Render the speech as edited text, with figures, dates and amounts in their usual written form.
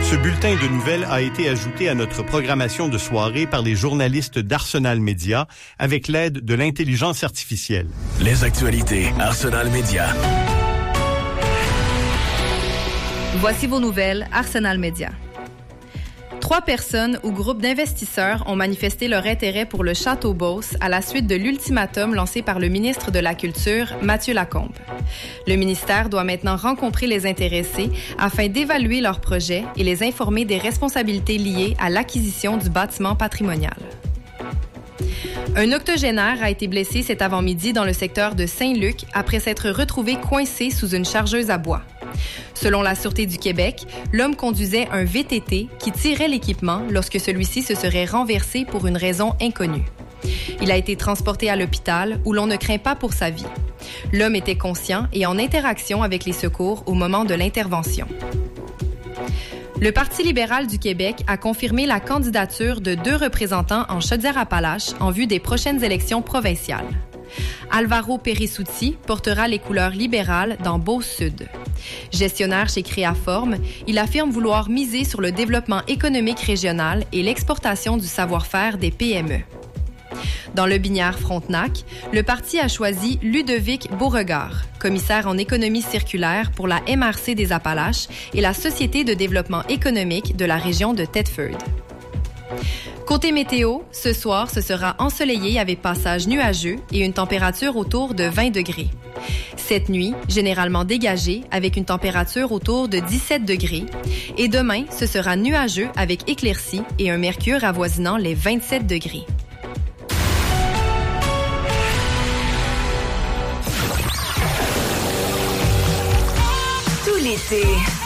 Ce bulletin de nouvelles a été ajouté à notre programmation de soirée par les journalistes d'Arsenal Média avec l'aide de l'intelligence artificielle. Les actualités Arsenal Média. Voici vos nouvelles Arsenal Média. 3 personnes ou groupes d'investisseurs ont manifesté leur intérêt pour le Château Beauce à la suite de l'ultimatum lancé par le ministre de la Culture, Mathieu Lacombe. Le ministère doit maintenant rencontrer les intéressés afin d'évaluer leurs projets et les informer des responsabilités liées à l'acquisition du bâtiment patrimonial. Un octogénaire a été blessé cet avant-midi dans le secteur de Saint-Luc après s'être retrouvé coincé sous une chargeuse à bois. Selon la Sûreté du Québec, l'homme conduisait un VTT qui tirait l'équipement lorsque celui-ci se serait renversé pour une raison inconnue. Il a été transporté à l'hôpital où l'on ne craint pas pour sa vie. L'homme était conscient et en interaction avec les secours au moment de l'intervention. Le Parti libéral du Québec a confirmé la candidature de 2 représentants en Chaudière-Appalaches en vue des prochaines élections provinciales. Alvaro Perissuti portera les couleurs libérales dans Beauce-Sud. Gestionnaire chez Créaforme, il affirme vouloir miser sur le développement économique régional et l'exportation du savoir-faire des PME. Dans le Binière-Frontenac, le parti a choisi Ludovic Beauregard, commissaire en économie circulaire pour la MRC des Appalaches et la Société de développement économique de la région de Thetford. Côté météo, ce soir, ce sera ensoleillé avec passage nuageux et une température autour de 20 degrés. Cette nuit, généralement dégagée avec une température autour de 17 degrés. Et demain, ce sera nuageux avec éclaircies et un mercure avoisinant les 27 degrés. Tout l'été,